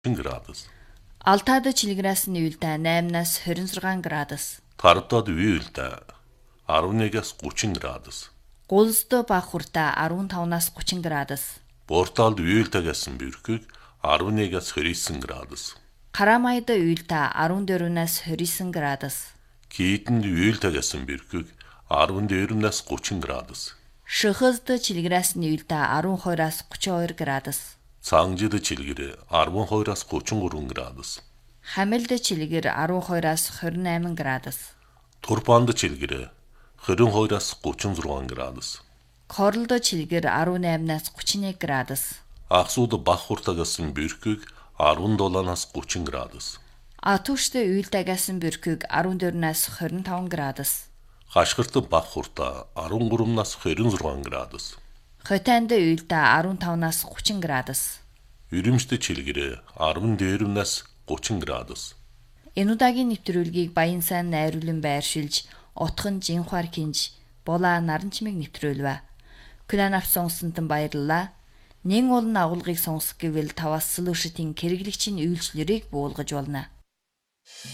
градус. Алтаад чилгэрээс нь уйлдаа 8-аас 26 градус. Тардад уйлдаа 11-аас 30 градус. Гулсд бахуртаа 15-аас 30 градус. Борталд уйлдаа гэсэн бэрхэг 11-аас 29 градус. Карамайд уйлдаа 14-аас 29 градус. Кийтэнд уйлдаа гэсэн бэрхэг 14-аас 30 градус. Шөхөсд чилгэрээс нь уйлдаа 12-аас 32 градус. Цангжид чилгэр 12-аас 33 градус. Хамилд чилгэр 12-аас 28 градус. Турпанд чилгэр 22-аас 36 градус. Корлд чилгэр 18-аас 31 градус. Ахсууд бахуртаа гэсэн бэрхэг 17-аас 30 градус. Атушд уйлдаа гэсэн бэрхэг 14-аас 25 градус. Хашгирт бахуртаа 13-аас 26 градус. Хотанд уйлдаа 15-аас 30 градус. Үрэмжт чилгэр 14-аас 30 градус. Энэ удаагийн нэвтрүүлгийг Баян сайн найруулан байршилж, утхан Жинхвар кинж, Булаа Наранчмыг нэвтрүүлвэ. Күлэн авч сонссонтон баярлалаа. Нэн олон агуулгыг сонсох гэвэл таваас сүлүүшитийн хэрэглэгчийн үйлчлэрийг буулгаж болно.